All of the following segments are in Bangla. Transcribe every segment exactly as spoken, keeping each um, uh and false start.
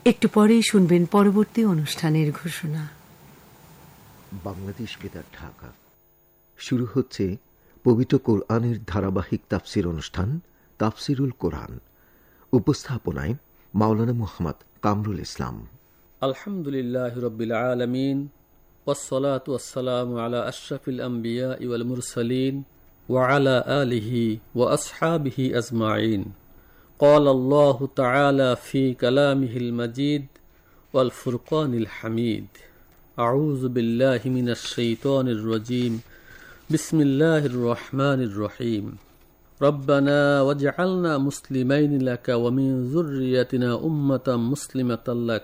একটু পরেই শুনবেন পরবর্তী অনুষ্ঠানের ঘোষণা। বাংলাদেশ বেতার ঢাকা। শুরু হচ্ছে পবিত্র কোরআনের ধারাবাহিক তাফসির অনুষ্ঠান তাফসিরুল কোরআন। উপস্থাপনায় মাওলানা মুহাম্মদ কামরুল ইসলাম। আলহামদুলিল্লাহ রাব্বিল আলামিন ওয়াসসালাতু ওয়াসসালামু আলা আশরাফিল আমবিয়া ওয়াল মুরসালিন ওয়া আলা আলিহি ওয়া আসহাবিহি আজমাইন। قال الله تعالى في كلامه المجيد والفرقان الحميد. أعوذ بالله من الشيطان الرجيم. بسم الله الرحمن الرحيم. ربنا واجعلنا مسلمين لك ومن ذريتنا أمة مسلمة لك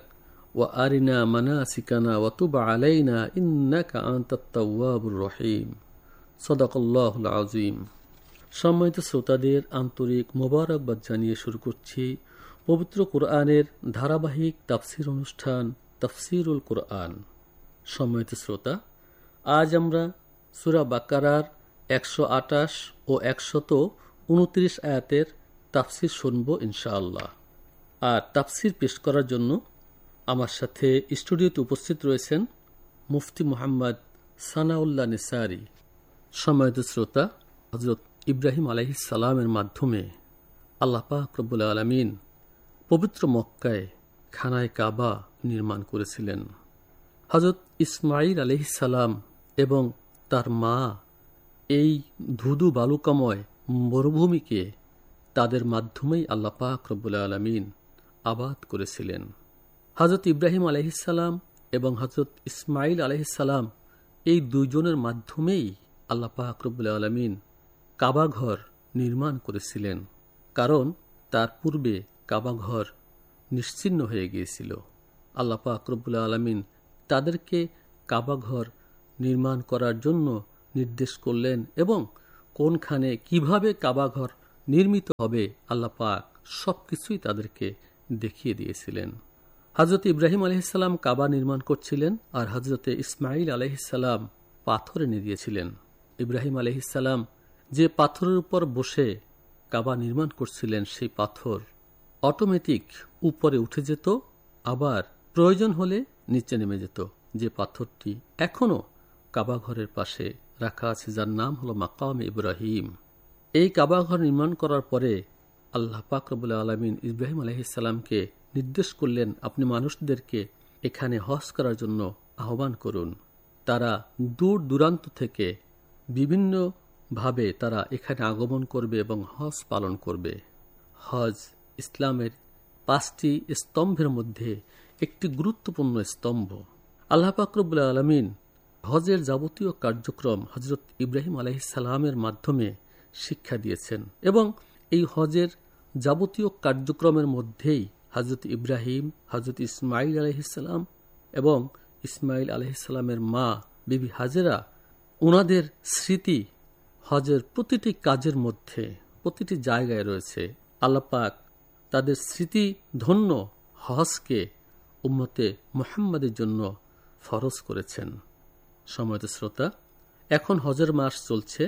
وأرنا مناسكنا وتب علينا إنك أنت التواب الرحيم. صدق الله العظيم. সম্মানিত শ্রোতাদের আন্তরিক মোবারকবাদ জানিয়ে শুরু করছি পবিত্র কোরআনের ধারাবাহিক তাফসির অনুষ্ঠান তাফসিরুল কোরআন। সম্মানিত শ্রোতা, আজ আমরা সূরা বাকারার একশো আটাশ ও একশত উনত্রিশ আয়াতের তাফসির শুনব ইনশাআল্লাহ। আর তাফসির পেশ করার জন্য আমার সাথে স্টুডিওতে উপস্থিত রয়েছেন মুফতি মুহাম্মদ সানাউল্লাহ নিসারী। সম্মানিত শ্রোতা, হযরত ইব্রাহিম আলাইহিস সালামের মাধ্যমে আল্লাহ পাক রব্বুল আলামিন পবিত্র মক্কায় খানায় কাবা নির্মাণ করেছিলেন। হযরত ইসমাঈল আলাইহিস সালাম এবং তার মা এই ধুধু বালুকাময় মরুভূমিকে তাদের মাধ্যমেই আল্লাহ পাক রব্বুল আলামিন আবাদ করেছিলেন। হযরত ইব্রাহিম আলাইহিস সালাম এবং হযরত ইসমাঈল আলাইহিস সালাম এই দুইজনের মাধ্যমেই আল্লাহ পাক রব্বুল আলামিন কাবাঘর নির্মাণ করেছিলেন, কারণ তার পূর্বে কাবাঘর নিশ্চিহ্ন হয়ে গিয়েছিল। আল্লাহ পাক রব্বুল আলামিন তাদেরকে কাবাঘর নির্মাণ করার জন্য নির্দেশ করলেন এবং কোনখানে কিভাবে কাবাঘর নির্মিত হবে আল্লাহ পাক সবকিছুই তাদেরকে দেখিয়ে দিয়েছিলেন। হযরত ইব্রাহিম আলাইহিস সালাম কাবা নির্মাণ করছিলেন আর হযরত ইসমাঈল আলাইহিস সালাম পাথর এনে দিয়েছিলেন। ইব্রাহিম আলাইহিস সালাম যে পাথরের উপর বসে কাবা নির্মাণ করছিলেন সেই পাথর অটোমেটিক উপরে উঠে যেত, আবার প্রয়োজন হলে নিচে নেমে যেত। যে পাথরটি এখনো কাবাঘরের পাশে রাখা আছে, যার নাম হলো মাকাম ইব্রাহিম। এই কাবাঘর নির্মাণ করার পরে আল্লাহ পাক রব্বুল আলামিন ইব্রাহিম আলাইহিস সালামকে নির্দেশ করলেন, আপনি মানুষদেরকে এখানে হজ করার জন্য আহ্বান করুন। তারা দূর দূরান্ত থেকে বিভিন্ন ভাবে তারা এখানে আগমন করবে এবং হজ পালন করবে। হজ ইসলামের পাঁচটি স্তম্ভের মধ্যে একটি গুরুত্বপূর্ণ স্তম্ভ। আল্লাহ পাক রব্বুল আলামিন হজের যাবতীয় কার্যক্রম হযরত ইব্রাহিম আলাইহিস সালামের মাধ্যমে শিক্ষা দিয়েছেন এবং এই হজের যাবতীয় কার্যক্রমের মধ্যেই হযরত ইব্রাহিম, হযরত ইসমাঈল আলাইহিস সালাম এবং ইসমাঈল আলাইহিস সালামের মা বিবি হাজেরা, ওনাদের স্মৃতি হজের প্রতিটি কাজের মধ্যে প্রতিটি জায়গায় রয়েছে। আল্লাহ পাক তাদের স্মৃতি ধন্য হজকে উম্মতে মুহাম্মাদের জন্য ফরজ করেছেন। সম্মানিত শ্রোতা, এখন হজের মাস চলছে।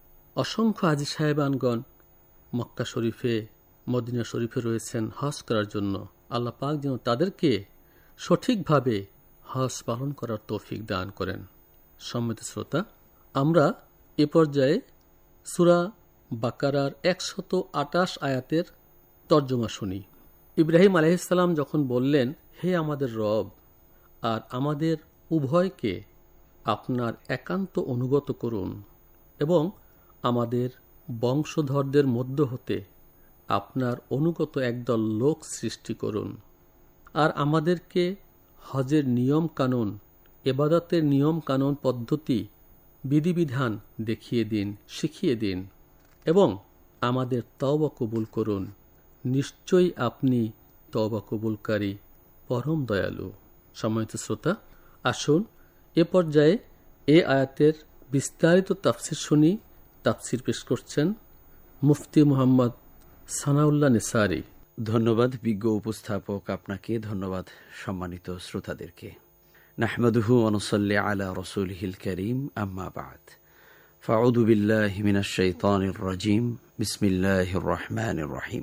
অসংখ্য হাজী সাহেবানগণ মক্কা শরীফে, মদিনা শরীফে রয়েছেন হজ করার জন্য। আল্লাহ পাক যেন তাদেরকে সঠিকভাবে হজ পালন করার তৌফিক দান করেন। সম্মানিত শ্রোতা, আমরা এ পর্যায়ে সূরা বাকারার একশত আটাশ আয়াতের তর্জমা শুনি। ইব্রাহিম আলাইহিস সালাম যখন বললেন, হে আমাদের রব, আর আমাদের উভয়কে আপনার একান্ত অনুগত করুন এবং আমাদের বংশধরদের মধ্য হতে আপনার অনুগত একদল লোক সৃষ্টি করুন, আর আমাদেরকে হজের নিয়ম কানুন, ইবাদতের নিয়ম কানুন পদ্ধতি বিধিবিধান দেখিয়ে দিন, শিখিয়ে দিন এবং আমাদের তওবা কবুল করুন। নিশ্চয়ই আপনি তওবা কবুলকারী, পরম দয়ালু। সম্মানিত শ্রোতা, আসুন এ পর্যায়ে এ আয়াতের বিস্তারিত তাফসির শুনি। তাফসির পেশ করছেন মুফতি মুহাম্মদ সানাউল্লাহ নিসারী। ধন্যবাদ বিজ্ঞ উপস্থাপক আপনাকে, ধন্যবাদ সম্মানিত শ্রোতাদেরকে। নাহমাদুহু ওয়া নুসাল্লি আলা রাসূলিহিল কারীম, আম্মা বা'দ। ফাউযু বিল্লাহি মিনাশ শাইতানির রাজীম। বিসমিল্লাহির রহমানির রহিম।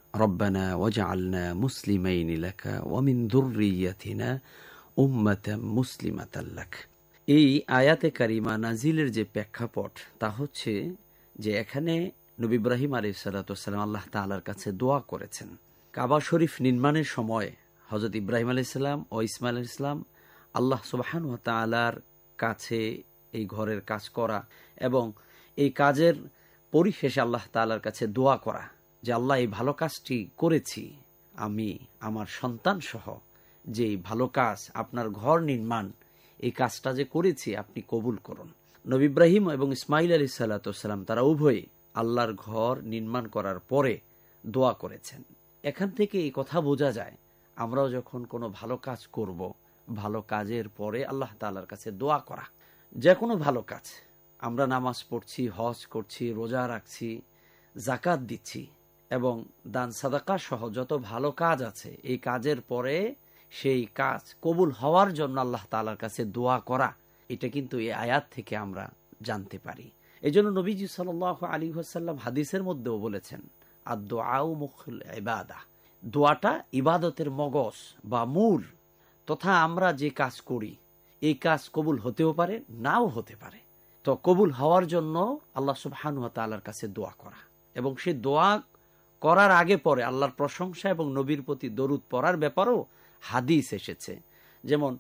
রব্বানা ওয়াজআলনা মুসলিমাইনি লাকা ওয়া মিন যুররিয়াতিনা উম্মাতাম মুসলিমাতাল লাক। এই আয়াতে কারিমা নাজিলের যে প্রেক্ষাপট তা হচ্ছে যে এখানে নবী ইব্রাহিম আলাইহিস সালাতু ওয়াস সালাম আল্লাহ তাআলার কাছে দোয়া করেছেন। কাবা শরীফ নির্মাণের সময় হযরত ইব্রাহিম আলাইহিস সালাম ও ইসমাঈল আলাইহিস সালাম আল্লাহ সুবহানাহু ওয়া তাআলার কাছে এই ঘরের কাজ করা এবং এই কাজের পরিশেষে আল্লাহ তাআলার কাছে দোয়া করা যে আল্লাহ এই ভালো কাজটি করেছি, আমি আমার সন্তান সহ যে ভালো কাজ আপনার ঘর নির্মাণ এই কাজটা যে করেছি আপনি কবুল করুন। নবী ইব্রাহিম এবং ইসমাঈল আলাইহিস সালাতু ওয়াস সালাম তারা উভয়ে আল্লাহর ঘর নির্মাণ করার পরে দোয়া করেছেন। এখান থেকে এই কথা বোঝা যায় আমরাও যখন কোনো ভালো কাজ করব, ভালো কাজের পরে আল্লাহ তাআলার কাছে দোয়া করা। যে কোনো ভালো কাজ, আমরা নামাজ পড়ছি, হজ করছি, রোজা রাখছি, যাকাত দিচ্ছি এবং দান সাদাকা সহ যত ভালো কাজ আছে এই কাজের পরে সেই কাজ কবুল হওয়ার জন্য আল্লাহ তাআলার কাছে দোয়া করা, এটা কিন্তু এই আয়াত থেকে আমরা জানতে পারি। এই জন্য নবীজি সাল্লাল্লাহু আলাইহি ওয়াসাল্লাম হাদিসের মধ্যেও বলেছেন, আদ-দুআউ মুখুল ইবাদাহ, দোয়াটা ইবাদতের মগজ বা মূল। তথা আমরা যে কাজ করি এই কাজ কবুল হতেও পারে, নাও হতে পারে। তো কবুল হওয়ার জন্য আল্লাহ সুবহানাহু ওয়া তাআলার কাছে দোয়া করা এবং সেই দোয়া করার আগে পরে আল্লাহর প্রশংসা এবং নবীর প্রতি দরুদ পড়ার ব্যাপারেও হাদিস এসেছে। যেমন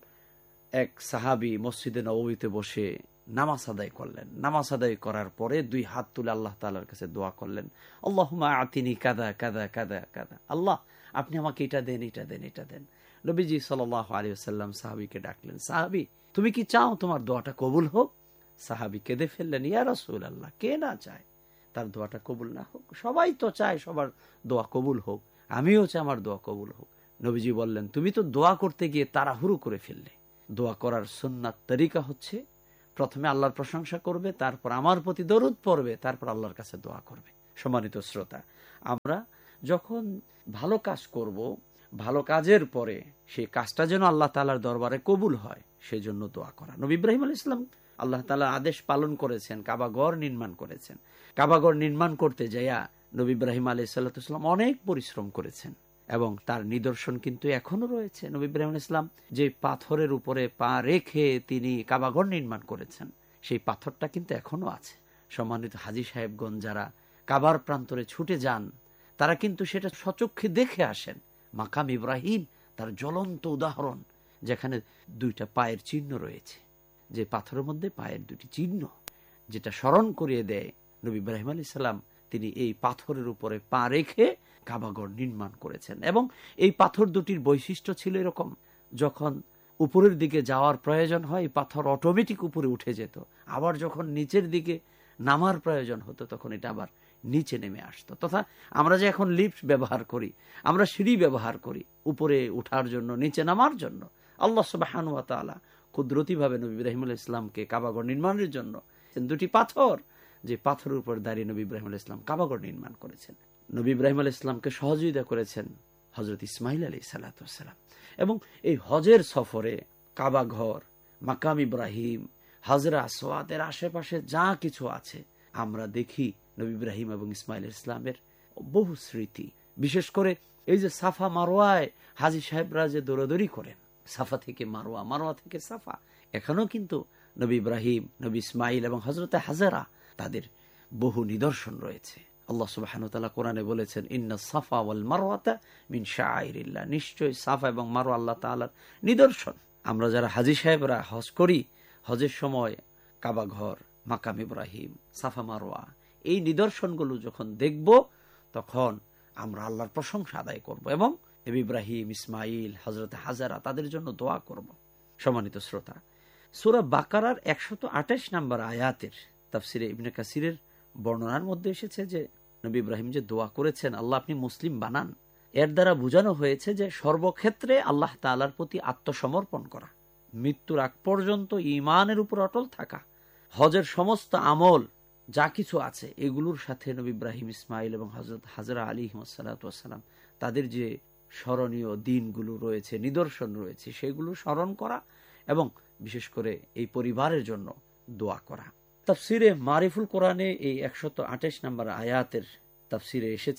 এক সাহাবী মসজিদে নববীতে বসে নামাজ আদায় করলেন, নামাজ আদায় করার পরে দুই হাত তুলে আল্লাহ তাআলার কাছে দোয়া করলেন, আল্লাহুম্মা আতিনি কাদা কাদা কাদা কাদা, আল্লাহ আপনি আমাকে এটা দেন, এটা দেন, এটা দেন। নবীজি সাল্লাল্লাহু আলাইহি ওয়াসাল্লাম সাহাবীকে ডাকলেন, সাহাবী তুমি কি চাও তোমার দোয়াটা কবুল হোক? সাহাবী কেঁদে ফেললেন, ইয়া রাসূলুল্লাহ, কে না চায় তার দোয়াটা কবুল না হোক? সবাই তো চায় সবার দোয়া কবুল হোক, আমিও চাই আমার দোয়া কবুল হোক। নবীজি বললেন, তুমি তো দোয়া করতে গিয়ে তাড়াহুড়ো করে ফেললে। দোয়া করার সুন্নাত তরিকা হচ্ছে প্রথমে আল্লাহর প্রশংসা করবে, তারপর আমার প্রতি দরুদ পড়বে, তারপর আল্লাহর কাছে দোয়া করবে। সম্মানিত শ্রোতা, আমরা যখন ভালো কাজ করব, ভালো কাজের পরে সেই কাজটা যেন আল্লাহ তাআলার দরবারে কবুল হয় সেই জন্য দোয়া করা। নবী ইব্রাহিম আলাইহিস সালাম আল্লাহ তাআলার আদেশ পালন করেছেন, কাবা ঘর নির্মাণ করেছেন। কাবা ঘর নির্মাণ করতে যাইয়া নবী ইব্রাহিম আলাইহিস সালাম অনেক পরিশ্রম করেছেন এবং তার নিদর্শন কিন্তু এখনো রয়েছে। নবী ইব্রাহিম আলাইহিস সালাম যে পাথরের উপরে পা রেখে তিনি কাবা ঘর নির্মাণ করেছেন সেই পাথরটা কিন্তু এখনো আছে। সম্মানিত হাজী সাহেবগণ যারা কাবার প্রান্তরে ছুটে যান তারা কিন্তু সেটা সচক্ষে দেখে আসেন। মাকাম ইব্রাহিম তার জ্বলন্ত উদাহরণ, যেখানে দুইটা পায়ের চিহ্ন রয়েছে, যে পাথরের মধ্যে পায়ের দুটি চিহ্ন, যেটা স্মরণ করিয়ে দেয় নবী ইব্রাহিম আলাইহিস সালাম তিনি এই পাথরের উপরে পা রেখে কাবাঘর নির্মাণ করেছেন। এবং এই পাথর দুটির বৈশিষ্ট্য ছিল এরকম, যখন উপরের দিকে যাওয়ার প্রয়োজন হয় এই পাথর অটোমেটিক উপরে উঠে যেত, আবার যখন নিচের দিকে নামার প্রয়োজন হতো তখন এটা আবার নিচে নেমে আসতো। তথা আমরা যে এখন লিফট ব্যবহার করি, আমরা সিঁড়ি ব্যবহার করি উপরে উঠার জন্য, নিচে নামার জন্য, আল্লাহ সুবহানাহু ওয়া তাআলা কুদরতিভাবে নবী ইব্রাহিম আলাইহিস সালামকে কাবাঘর নির্মাণের জন্য দুটি পাথর, যে পাথরের উপর দাঁড়িয়ে নবী ইব্রাহিম আলাইহিস সালাম কাবাঘর নির্মাণ করেছেন। নবী ইব্রাহিম আলাইহিস সালামকে সহযোগিতা করেছেন হযরত ইসমাঈল আলাইহিস সালাতু ওয়াস সালাম। এবং এই হজের সফরে কাবাঘর, মাকাম ইব্রাহিম, হাজরা আসওয়াদের আশেপাশে যা কিছু আছে আমরা দেখি নবী ইব্রাহিম এবং ইসমাঈল আলাইহিস সালামের বহু স্মৃতি। বিশেষ করে এই যে সাফা মারওয়ায় হাজী সাহেবরা যে দৌড়াদৌড়ি করেন, সাফা থেকে মারওয়া, মারওয়া থেকে সাফা, এখানেও কিন্তু নবী ইব্রাহিম, নবী ইসমাঈল এবং হযরতে হাজরা তাদের বহু নিদর্শন রয়েছে। আল্লাহ সুবহানাহু ওয়া তাআলা কোরআনে বলেছেন, ইন্নাস সাফা ওয়াল মারওয়াতা মিন শাআইরিল্লাহ, নিশ্চয়ই সাফা এবং মারওয়া আল্লাহ তাআলার নিদর্শন। আমরা যারা হাজী সাহেবরা হজ করি, হজের সময় কাবা ঘর, মাকাম ইব্রাহিম, সাফা মারওয়া এই নিদর্শনগুলো যখন দেখব তখন আমরা আল্লাহর প্রশংসা আদায় করব এবং ইব্রাহিম, ইসমাঈল, হযরত হাজরা তাদের জন্য দোয়া করব। সম্মানিত শ্রোতা, সূরা বাকারার একশত আঠাশ নম্বর আয়াতের তাফসিরে ইবনে কাসিরের বর্ণনার মধ্যে এসেছে যে নবী ইব্রাহিম যে দোয়া করেছেন আল্লাহ আপনি মুসলিম বানান, এর দ্বারা বোঝানো হয়েছে যে সর্বক্ষেত্রে আল্লাহ তাআলার প্রতি আত্মসমর্পণ করা, মৃত্যুর আগ পর্যন্ত ঈমানের উপর অটল থাকা, হজের সমস্ত আমল যা কিছু আছে এগুলোর সাথে নবী ইব্রাহিম, ইসমাঈল এবং হযরত হাজরা আলাইহিস সালাতু ওয়াস সালাম তাদের যে স্মরণীয় দিনগুলো রয়েছে, নিদর্শন রয়েছে, সেগুলো স্মরণ করা এবং বিশেষ করে এই পরিবারের জন্য দোয়া করা। তাফসিরে মারিফুল কোরআনে এই একশত আঠাশ নম্বর আয়াতের তাফসিরে এসেছে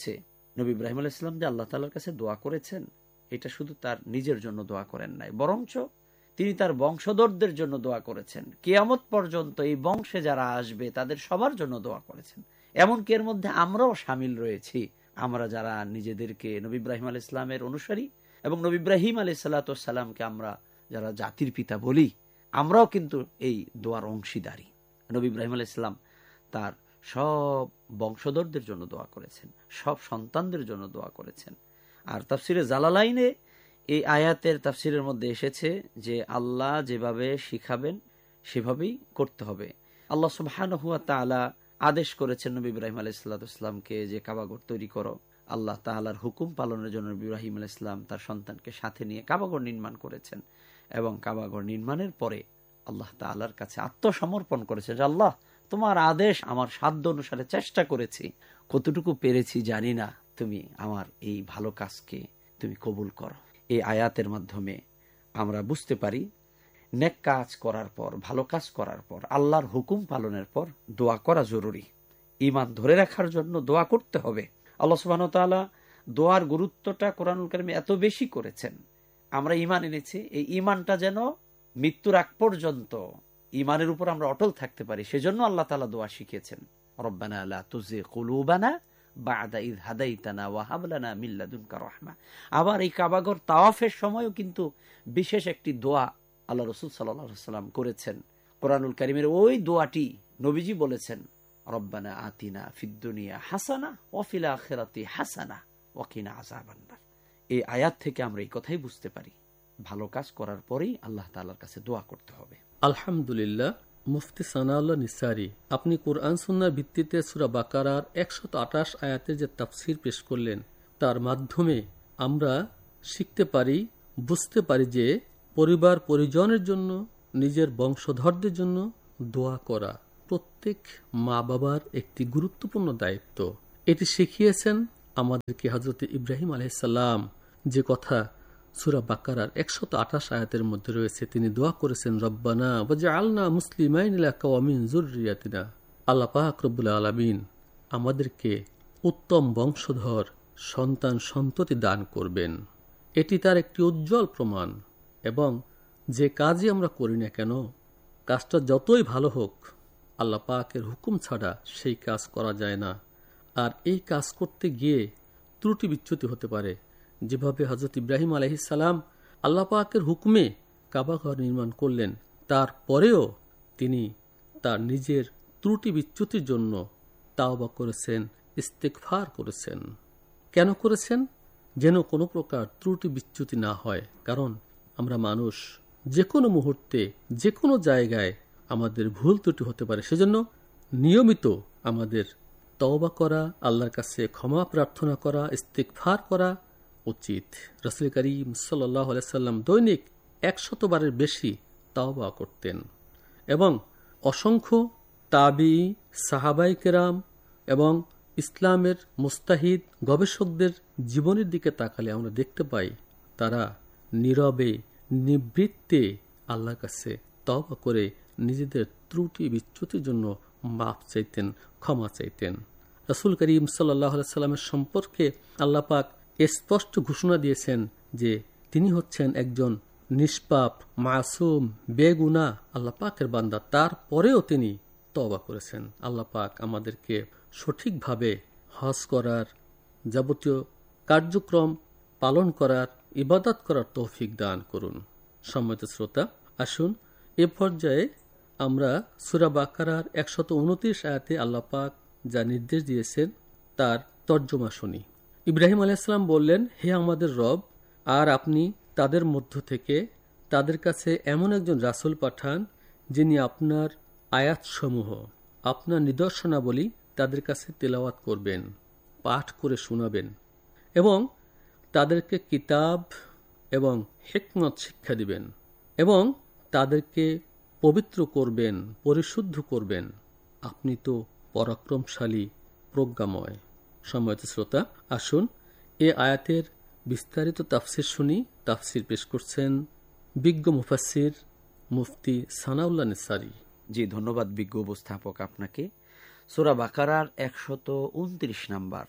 নবী ইব্রাহিম আলাইহিস সালাম যে আল্লাহ তাআলার কাছে দোয়া করেছেন, এটা শুধু তার নিজের জন্য দোয়া করেন নাই, বরঞ্চ তিনি তার বংশধরদের জন্য দোয়া করেছেন। কিয়ামত পর্যন্ত এই বংশে যারা আসবে তাদের সবার জন্য দোয়া করেছেন। এমনকি এর মধ্যে আমরাও শামিল রয়েছি। আমরা যারা নিজেদেরকে নবী ইব্রাহিম আলাইহিস সালামের অনুসারী এবং নবী ইব্রাহিম আলাইহিস সালামকে আমরা যারা জাতির পিতা বলি, আমরাও কিন্তু এই দোয়ার অংশীদারি। নবী ইব্রাহিম আলাইহিস সালাম তার সব বংশধরদের জন্য দোয়া করেছেন, সব সন্তানদের জন্য দোয়া করেছেন। আর তাফসিরে জালালাইনে এই আয়াতের তাফসিরের মধ্যে এসেছে যে আল্লাহ যেভাবে শিখাবেন সেভাবেই করতে হবে। আল্লাহ সুবহানাহু ওয়া তাআলা আদেশ করেছেন নবী ইব্রাহিম আলাইহিস সালামকে যে কাবাঘর তৈরি করো। আল্লাহ তাআলার হুকুম পালনের জন্য নবী ইব্রাহিম আলাইহিস সালাম তার সন্তানকে সাথে নিয়ে কাবাঘর নির্মাণ করেছেন এবং কাবাঘর নির্মাণের পরে আল্লাহ তাআলার কাছে আত্মসমর্পণ করেছেন যে আল্লাহ, তোমার আদেশ আমার সাধ্য অনুসারে চেষ্টা করেছি, কতটুকু পেরেছি জানি না, তুমি আমার এই ভালো কাজকে তুমি কবুল করো। এই আয়াতের মাধ্যমে আমরা বুঝতে পারি নেক কাজ করার পর, ভালো কাজ করার পর, আল্লাহর হুকুম পালনের পর দোয়া করা জরুরি। ঈমান ধরে রাখার জন্য দোয়া করতে হবে। আল্লাহ সুবহানাহু ওয়া তাআলা দোয়ার গুরুত্বটা কোরআনুল কারীমে এত বেশি করেছেন। আমরা ঈমান এনেছি, এই ঈমানটা যেন মৃত্যুর আগ পর্যন্ত ঈমানের উপর আমরা অটল থাকতে পারি, সেজন্য আল্লাহ তাআলা দোয়া শিখিয়েছেন। রব্বানা লা তুযিগ কুলুবানা বা'দা ইয হাদাইতানা ওয়া হাব লানা মিন লাদুনকা রাহমা। আবার এই কাবাঘর তাওয়াফের সময়ও কিন্তু বিশেষ একটি দোয়া আল্লাহ রাসূল সাল্লাল্লাহু আলাইহি ওয়াসাল্লাম করেছেন। কোরআনুল কারীমের ওই দোয়াটি নবীজি বলেছেন, রব্বানা আতিনা ফিদ দুনিয়া হাসানা ওয়া ফিল আখিরাতি হাসানা ওয়া কিনা আযাবান্নার। এই আয়াত থেকে আমরা এই কথাই বুঝতে পারি, ভালো কাজ করার পরেই আল্লাহ তাআলার কাছে দোয়া করতে হবে। আলহামদুলিল্লাহ। মুফতি সানাউল্লাহ নিসারী, আপনি কোরআন সুন্নাহর ভিত্তিতে সূরা বাকারার একশত আঠাশ আয়াতের যে তাফসীর পেশ করলেন, তার মাধ্যমে আমরা শিখতে পারি, বুঝতে পারি যে পরিবার পরিজনের জন্য, নিজের বংশধরদের জন্য দোয়া করা প্রত্যেক মা বাবার একটি গুরুত্বপূর্ণ দায়িত্ব। এটি শিখিয়েছেন আমাদেরকে হযরত ইব্রাহিম আলাইহিস সালাম, যে কথা সূরা বাকারার একশত আঠাশ আয়াতের মধ্যে রয়েছে। তিনি দোয়া করেছেন, রব্বানা ওয়াজআলনা মুসলিমাইন লাকা ওয়া মিন যুররিয়াতিনা। আল্লাহ পাক রব্বুল আলামিন আমাদেরকে উত্তম বংশধর সন্তান সন্ততি দান করবেন। এটি তার একটি উজ্জ্বল প্রমাণ। এবং যে কাজই আমরা করি না কেন, কাজটা যতই ভালো হোক, আল্লাহ পাকের হুকুম ছাড়া সেই কাজ করা যায় না। আর এই কাজ করতে গিয়ে ত্রুটি বিচ্যুতি হতে পারে। যেভাবে হযরত ইব্রাহিম আলাইহিস সালাম আল্লাহ পাকের হুকুমে কাবাঘর নির্মাণ করলেন, তারপরেও তিনি তার নিজের ত্রুটি বিচ্যুতির জন্য তাওবা করেছেন, ইস্তেগফার করেছেন। কেন করেছেন? যেন কোনো প্রকার ত্রুটি বিচ্যুতি না হয়। কারণ আমরা মানুষ, যে কোনো মুহূর্তে যে কোনো জায়গায় আমাদের ভুল ত্রুটি হতে পারে। সেজন্য নিয়মিত আমাদের তওবা করা, আল্লাহর কাছে ক্ষমা প্রার্থনা করা, ইস্তেগফার করা উচিত। রাসূল করিম সাল্লাল্লাহু আলাইহি সাল্লাম দৈনিক একশত বারের বেশি তাওবা করতেন। এবং অসংখ্য তাবি, সাহাবায়ে কেরাম এবং ইসলামের মুস্তাহিদ গবেষকদের জীবনের দিকে তাকালে আমরা দেখতে পাই তারা নীরবে নিবৃত্তে আল্লাহর কাছে তওবা করে নিজেদের ত্রুটি বিচ্যুতির জন্য মাফ চাইতেন, ক্ষমা চাইতেন। রাসূল করিম সাল্লাল্লাহু আলাইহি সাল্লামের সম্পর্কে আল্লাহ পাক স্পষ্ট ঘোষণা দিয়েছেন যে তিনি হচ্ছেন একজন নিষ্পাপ, মাসুম, বেগুনাহ আল্লাহ পাকের বান্দা। তারপরেও তিনি তওবা করেছেন। আল্লাহ পাক আমাদেরকে সঠিকভাবে হজ করার, যাবতীয় কার্যক্রম পালন করার, ইবাদত করার তৌফিক দান করুন। সম্মানিত শ্রোতা, আসুন এ পর্যায়ে আমরা সূরা বাকারার একশত উনত্রিশ আয়াতে আল্লাহ পাক যা নির্দেশ দিয়েছেন তার তর্জমা শুনি। ইব্রাহিম আলাইহিস সালাম বললেন, হে আমাদের রব, আর আপনি তাদের মধ্য থেকে তাদের কাছে এমন একজন রাসূল পাঠান যিনি আপনার আয়াতসমূহ, আপনার নিদর্শনাবলী তাদের কাছে তেলাওয়াত করবেন, পাঠ করে শোনাবেন এবং তাদেরকে কিতাব এবং হিকমত শিক্ষা দিবেন এবং তাদেরকে পবিত্র করবেন, পরিশুদ্ধ করবেন। আপনি তো পরাক্রমশালী, প্রজ্ঞাময়। সম্মানিত শ্রোতা, আসুন এ আয়াতের বিস্তারিত তাফসির শুনি। তাফসির পেশ করছেন বিজ্ঞ মুফাসসির মুফতি সানাউল্লাহ নিসারী। জি, ধন্যবাদ বিজ্ঞ উপস্থাপক আপনাকে। সূরা বাকারার একশত উনত্রিশ নাম্বার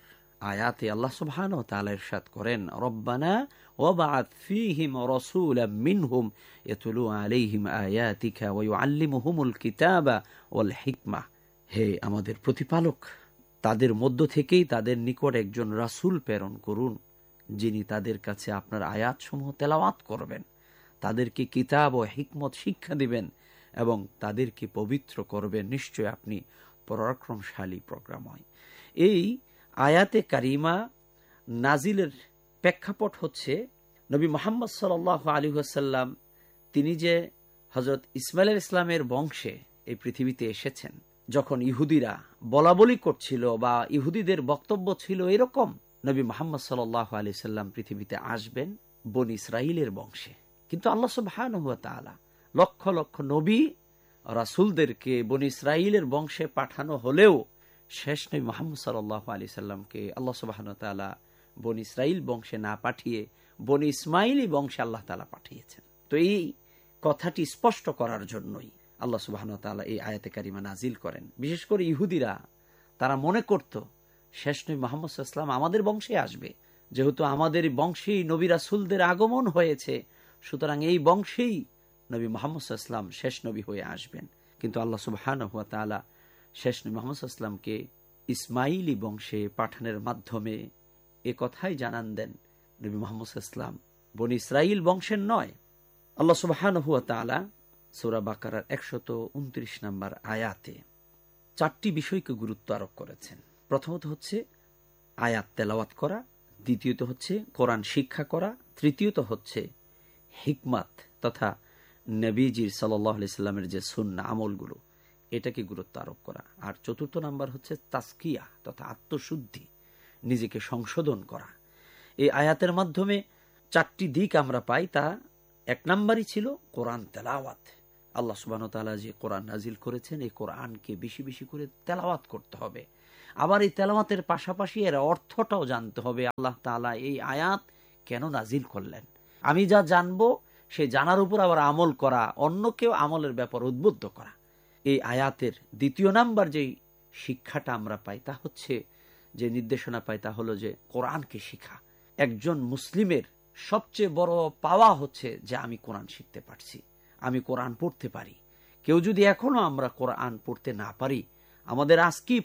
আয়াতে আল্লাহ সুবহানাহু ওয়া তাআলা ইরশাদ করেন, রব্বানা ওয়াবআথ ফীহিম রাসূলাম মিনহুম ইয়াতলু আলাইহিম আয়াতিকা ওয়া ইউআল্লিমুহুমুল কিতাবা ওয়াল হিকমা। হে আমাদের প্রতিপালক, তাদের মধ্য থেকেই তাদের নিকট একজন রাসূল প্রেরণ করুন, যিনি তাদের কাছে আপনার আয়াতসমূহ তেলাওয়াত করবেন, তাদেরকে কিতাব ও হিকমত শিক্ষা দিবেন এবং তাদেরকে পবিত্র করবেন। নিশ্চয় আপনি পরাক্রমশালী প্রজ্ঞাময়। এই আয়াতে কারিমা নাজিলের প্রেক্ষাপট হচ্ছে নবী মুহাম্মদ সাল্লাল্লাহু আলাইহি ওয়াসাল্লাম তিনি যে হযরত ইসমাঈল ইসলামের বংশে এই পৃথিবীতে এসেছেন, যখন ইহুদিরা বলা বলি করছিল বা ইহুদিদের বক্তব্য ছিল এরকম, নবী মুহাম্মদ সাল্লাল্লাহু আলাইহি ওয়াসাল্লাম পৃথিবীতে আসবেন বনী ইসরাইলের বংশে। কিন্তু আল্লাহ সুবহানাহু ওয়া তাআলা লক্ষ লক্ষ নবী রাসূলদেরকে বনী ইসরাইলের বংশে পাঠানো হলেও শেষ নবী মুহাম্মদ সাল্লাল্লাহু আলাইহি ওয়াসাল্লামকে আল্লাহ সুবহানাহু ওয়া তাআলা বনী ইসরাইল বংশে না পাঠিয়ে বনী ইসমাইলি বংশে আল্লাহ তাআলা পাঠিয়েছেন। তো এই কথাটি স্পষ্ট করার জন্যই আল্লাহ সুবহানাহু ওয়া তাআলা এই আয়াতে কারিমা নাজিল করেন। বিশেষ করে ইহুদিরা তারা মনে করত শেষ নবী মুহাম্মদ সাল্লাল্লাহু আলাইহি ওয়াসাল্লাম আমাদের বংশে আসবে, যেহেতু আমাদের বংশেই নবী রাসূলদের আগমন হয়েছে, সুতরাং এই বংশেই নবী মুহাম্মদ সাল্লাল্লাহু আলাইহি ওয়াসাল্লাম শেষ নবী হয়ে আসবেন। কিন্তু আল্লাহ সুবহানাহু ওয়া তাআলা শেষ নবী মুহাম্মদ সাল্লাল্লাহু আলাইহি ওয়াসাল্লামকে ইসমাইলি বংশে পাঠানোর মাধ্যমে এ কথাই জানান দেন নবী মুহাম্মদ সাল্লাল্লাহু আলাইহি ওয়াসাল্লাম বনী ইসরাইল বংশের নয়। আল্লাহ সুবহানাহু ওয়া তাআলা সূরা বাকারার একশত উনত্রিশ নম্বর আয়াতে চারটি বিষয়কে গুরুত্ব আরোপ করেছেন। প্রথমত হচ্ছে আয়াত তেলাওয়াত করা, দ্বিতীয়ত হচ্ছে কোরআন শিক্ষা করা, তৃতীয়ত হচ্ছে হিকমত তথা নবীজির সাল্লাল্লাহু আলাইহি সাল্লামের যে সুন্নাহ আমলগুলো এটাকে গুরুত্ব আরোপ করা, আর চতুর্থ নাম্বার হচ্ছে তাসকিয়া তথা আত্মশুদ্ধি, নিজেকে সংশোধন করা। এই আয়াতের মাধ্যমে চারটি দিক আমরা পাই। তা এক নাম্বারই ছিল কোরআন তেলাওয়াত। আল্লাহ সুবহানাহু ওয়া তাআলা যে কোরআন নাজিল করেছেন এই কোরআনকে বেশি বেশি করে তেলাওয়াত করতে হবে। আবার এই তেলাওয়াতের পাশাপাশি এর অর্থটাও জানতে হবে, আল্লাহ তাআলা এই আয়াত কেন নাজিল করলেন। আমি যা জানবো সে জানার উপর আবার আমল করা, অন্যকেও আমলের ব্যাপার উদ্বুদ্ধ করা। এই আয়াতের দ্বিতীয় নাম্বার যেই শিক্ষাটা আমরা পাই তা হচ্ছে, যে নির্দেশনা পাই তা হলো যে কোরআনকে শিখা। একজন মুসলিমের সবচেয়ে বড় পাওয়া হচ্ছে যে আমি কোরআন শিখতে পারছি, আমি কোরআন পড়তে পারি। কেউ যদি এখনো আমরা কোরআন পড়তে না পারি, আমাদের আজকেই